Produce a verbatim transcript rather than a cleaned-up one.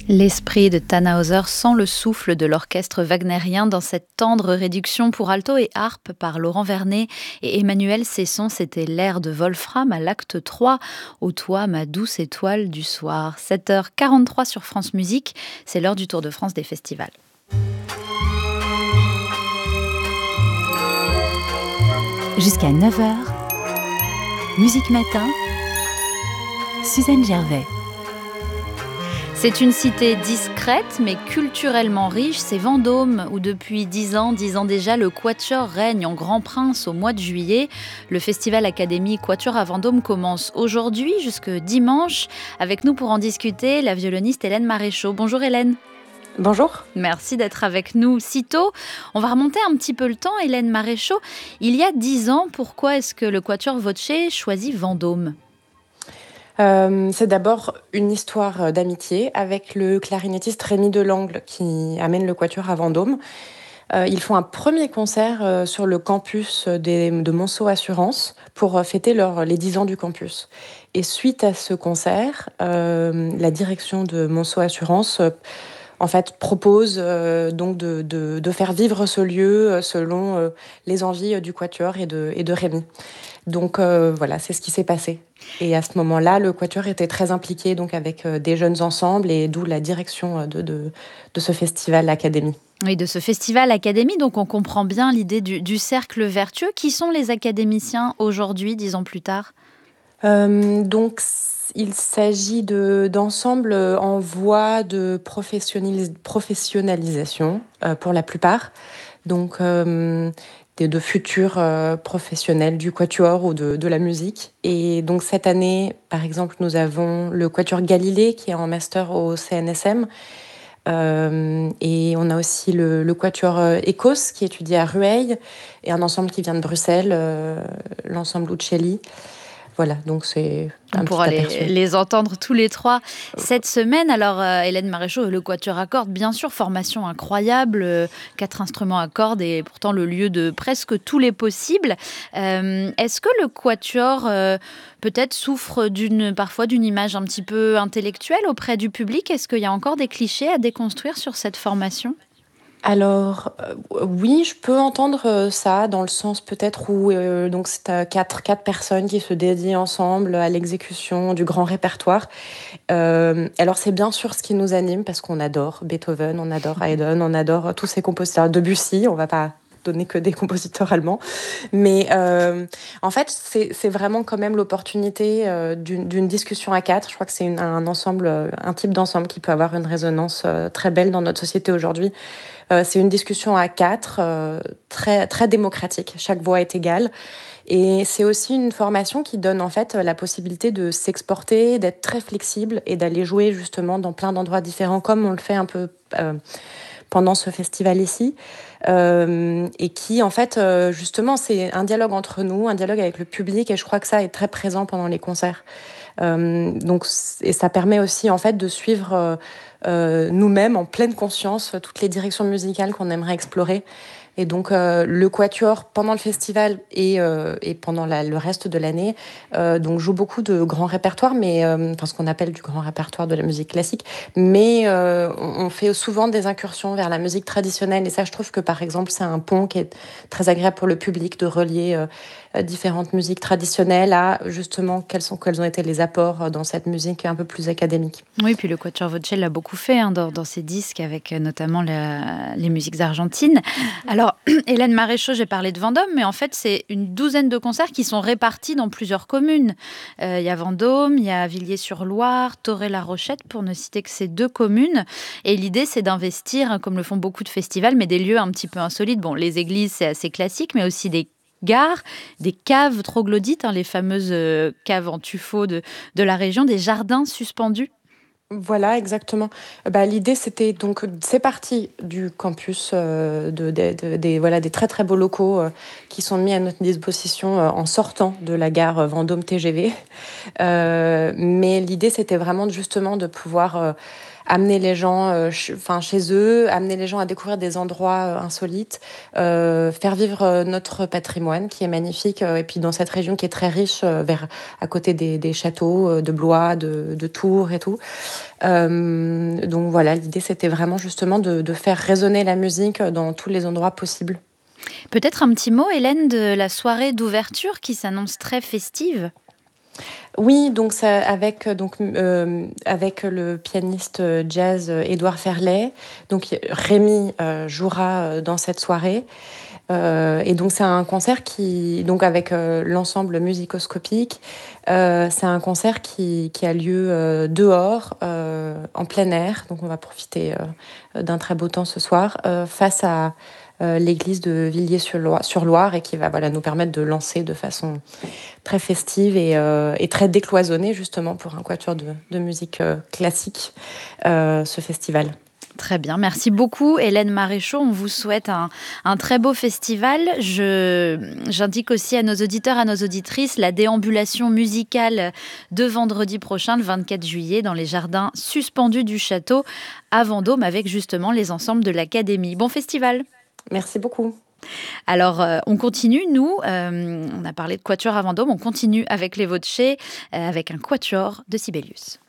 L'esprit de Tannhäuser sent le souffle de l'orchestre wagnérien dans cette tendre réduction pour alto et harpe par Laurent Vernet et Emmanuel Cesson. C'était l'air de Wolfram à l'acte trois. Ô toi, ma douce étoile du soir. sept heures quarante-trois sur France Musique, c'est l'heure du Tour de France des festivals. Jusqu'à neuf heures, Musique Matin, Suzanne Gervais. C'est une cité discrète mais culturellement riche, c'est Vendôme où depuis dix ans, dix ans déjà, le Quatuor règne en grand prince au mois de juillet. Le festival Académie Quatuor à Vendôme commence aujourd'hui jusque dimanche. Avec nous pour en discuter, la violoniste Hélène Maréchaux. Bonjour Hélène. Bonjour. Merci d'être avec nous si tôt. On va remonter un petit peu le temps, Hélène Maréchaux. Il y a dix ans, pourquoi est-ce que le Quatuor Voce choisit Vendôme ? Euh, c'est d'abord une histoire d'amitié avec le clarinettiste Rémi Delangle qui amène le Quatuor à Vendôme. Euh, ils font un premier concert euh, sur le campus des, de Monceau Assurance pour euh, fêter leur, les dix ans du campus. Et suite à ce concert, euh, la direction de Monceau Assurance euh, en fait, propose euh, donc de, de, de faire vivre ce lieu euh, selon euh, les envies du Quatuor et de, et de Rémi. Donc euh, voilà, c'est ce qui s'est passé. Et à ce moment-là, le Quatuor était très impliqué donc avec euh, des jeunes ensembles et d'où la direction de, de, de ce festival Académie. Oui, de ce festival Académie, donc on comprend bien l'idée du, du cercle vertueux. Qui sont les académiciens aujourd'hui, dix ans plus tard ? euh, Donc il s'agit de, d'ensembles en voie de professionnalis- professionnalisation euh, pour la plupart. Donc euh, de, de futurs euh, professionnels du quatuor ou de, de la musique. Et donc cette année, par exemple, nous avons le quatuor Galilée qui est en master au C N S M. Euh, et on a aussi le, le quatuor euh, Ecos qui étudie à Rueil et un ensemble qui vient de Bruxelles, euh, l'ensemble Uccelli. Voilà, donc c'est On un pourra petit aperçu. les, les entendre tous les trois cette semaine. Alors, euh, Hélène Maréchaux, le Quatuor à cordes, bien sûr, formation incroyable, euh, quatre instruments à cordes et pourtant le lieu de presque tous les possibles. Euh, est-ce que le Quatuor euh, peut-être souffre d'une, parfois d'une image un petit peu intellectuelle auprès du public ? Est-ce qu'il y a encore des clichés à déconstruire sur cette formation ? Alors euh, oui, je peux entendre euh, ça dans le sens peut-être où euh, donc c'est euh, quatre quatre personnes qui se dédient ensemble à l'exécution du grand répertoire. Euh, alors c'est bien sûr ce qui nous anime parce qu'on adore Beethoven, on adore Haydn, on adore tous ces compositeurs. Debussy, on va pas donner que des compositeurs allemands, mais euh, en fait c'est c'est vraiment quand même l'opportunité euh, d'une d'une discussion à quatre. Je crois que c'est une, un ensemble, euh, un type d'ensemble qui peut avoir une résonance euh, très belle dans notre société aujourd'hui. Euh, c'est une discussion à quatre, euh, très, très démocratique. Chaque voix est égale. Et c'est aussi une formation qui donne en fait la possibilité de s'exporter, d'être très flexible et d'aller jouer justement dans plein d'endroits différents, comme on le fait un peu euh, pendant ce festival ici. Euh, et qui en fait, euh, justement, c'est un dialogue entre nous, un dialogue avec le public. Et je crois que ça est très présent pendant les concerts. Euh, donc, et ça permet aussi en fait de suivre euh, euh, nous-mêmes en pleine conscience toutes les directions musicales qu'on aimerait explorer. Et donc euh, le quatuor pendant le festival et, euh, et pendant la, le reste de l'année euh, donc joue beaucoup de grands répertoires, mais euh, enfin ce qu'on appelle du grand répertoire de la musique classique. Mais euh, on, on fait souvent des incursions vers la musique traditionnelle. Et ça, je trouve que par exemple c'est un pont qui est très agréable pour le public de relier euh, différentes musiques traditionnelles à justement quels sont quels ont été les apports dans cette musique un peu plus académique. Oui, puis le Quatuor Voce l'a beaucoup fait hein, dans, dans ses disques avec euh, notamment la, les musiques argentines. Alors, Hélène Maréchaux, j'ai parlé de Vendôme, mais en fait, c'est une douzaine de concerts qui sont répartis dans plusieurs communes. Euh, il y a Vendôme, il y a Villiers-sur-Loire, Toré-la-Rochette, pour ne citer que ces deux communes. Et l'idée, c'est d'investir, hein, comme le font beaucoup de festivals, mais des lieux un petit peu insolites. Bon, les églises, c'est assez classique, mais aussi des gares, des caves troglodytes, hein, les fameuses euh, caves en tuffeau de, de la région, des jardins suspendus. Voilà, exactement. Bah, l'idée, c'était donc, c'est parti du campus, euh, de, de, de- des, voilà, des très très beaux locaux euh, qui sont mis à notre disposition euh, en sortant de la gare euh, Vendôme T G V. Euh, mais l'idée, c'était vraiment de- justement de pouvoir euh, amener les gens euh, ch- enfin, chez eux, amener les gens à découvrir des endroits euh, insolites, euh, faire vivre euh, notre patrimoine qui est magnifique, euh, et puis dans cette région qui est très riche, euh, vers, à côté des, des châteaux euh, de Blois, de, de Tours et tout. Euh, donc voilà, l'idée c'était vraiment justement de, de faire résonner la musique dans tous les endroits possibles. Peut-être un petit mot, Hélène, de la soirée d'ouverture qui s'annonce très festive. Oui, donc ça, avec donc euh, avec le pianiste jazz Édouard Ferlet, donc Rémi euh, jouera euh, dans cette soirée. Euh, et donc c'est un concert qui, donc avec euh, l'ensemble musicoscopique, euh, c'est un concert qui, qui a lieu euh, dehors, euh, en plein air. Donc on va profiter euh, d'un très beau temps ce soir, euh, face à euh, l'église de Villiers-sur-Loire, sur Loire, et qui va voilà, nous permettre de lancer de façon très festive et, euh, et très décloisonnée, justement pour un quatuor de, de musique euh, classique, euh, ce festival. Très bien, merci beaucoup Hélène Maréchaux. On vous souhaite un, un très beau festival. Je, j'indique aussi à nos auditeurs, à nos auditrices, la déambulation musicale de vendredi prochain, le vingt-quatre juillet, dans les jardins suspendus du château à Vendôme, avec justement les ensembles de l'Académie. Bon festival. Merci beaucoup. Alors, euh, on continue, nous, euh, on a parlé de quatuor à Vendôme, on continue avec les Voce, euh, avec un quatuor de Sibelius.